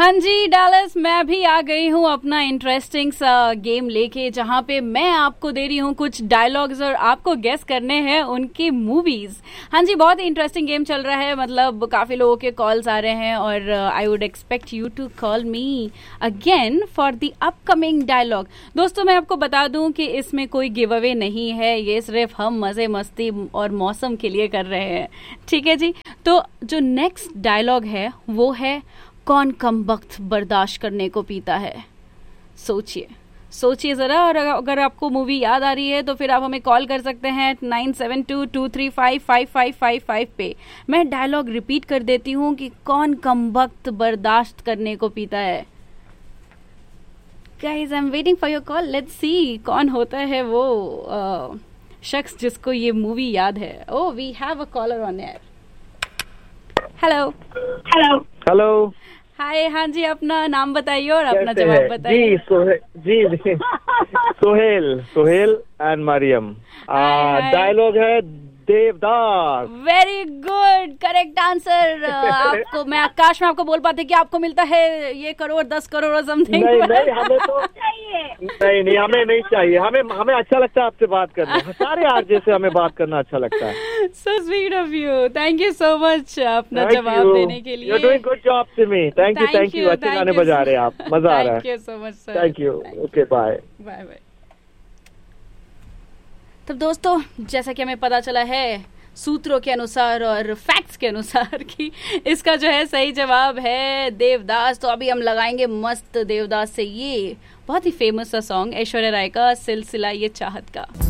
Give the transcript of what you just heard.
हाँ जी डैलस, मैं भी आ गई हूँ अपना इंटरेस्टिंग सा गेम लेके, जहाँ पे मैं आपको दे रही हूँ कुछ डायलॉग्स और आपको गेस करने हैं उनकी मूवीज। हाँ जी, बहुत ही इंटरेस्टिंग गेम चल रहा है, मतलब काफी लोगों के कॉल्स आ रहे हैं और I would expect you to call me again for the upcoming dialogue. दोस्तों, मैं आपको बता दूं कि इसमें कोई गिव अवे नहीं है, ये सिर्फ हम मजे मस्ती और मौसम के लिए कर रहे हैं। ठीक है जी, तो जो नेक्स्ट डायलॉग है वो है, कौन कमबख्त बर्दाश्त करने को पीता है। सोचिए सोचिए ज़रा, और अगर आपको मूवी याद आ रही है तो फिर आप हमें कॉल कर सकते हैं 9722355555 पे। मैं डायलॉग रिपीट कर देती हूँ कि कौन कमबख्त बर्दाश्त करने को पीता है। Guys, I am waiting for your call. Let's see कौन होता है वो शख्स जिसको ये मूवी याद है। ओह, we have a collar on air. Hello hello hello. हाय, हाँ जी, अपना नाम बताइए और अपना जवाब बताइए। जी सोहेल एंड मरियम। डायलॉग है Devdas. Very good, correct answer. आपको मैं आकाश में आपको बोल पाते कि आपको मिलता है ये करोड़ 10 करोड़ और समथिंग। नहीं हमें तो नहीं हमें नहीं चाहिए। हमें अच्छा लगता है आपसे बात करना। सारे आरजे से हमें बात करना अच्छा लगता है। So sweet of you, thank you so much अपना जवाब देने के लिए। You are doing good job to me. Thank you. अच्छे गाने बजा रहे हैं आप, मजा आ रहा है। Thank you so much sir. Thank you. Okay, bye bye. तो दोस्तों, जैसा कि हमें पता चला है सूत्रों के अनुसार और फैक्ट्स के अनुसार कि इसका जो है सही जवाब है देवदास। तो अभी हम लगाएंगे मस्त देवदास से ये बहुत ही फेमस सा सॉन्ग, ऐश्वर्या राय का सिलसिला ये चाहत का।